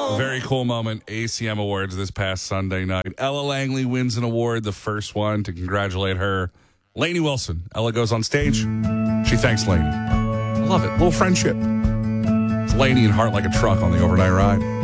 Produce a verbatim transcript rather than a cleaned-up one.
Very cool moment. A C M Awards this past Sunday night. Ella Langley wins an award, the first one. To congratulate her, Lainey Wilson. Ella goes on stage. She thanks Lainey. I love it. Little friendship. It's Lainey and Heart Like a Truck on the overnight ride.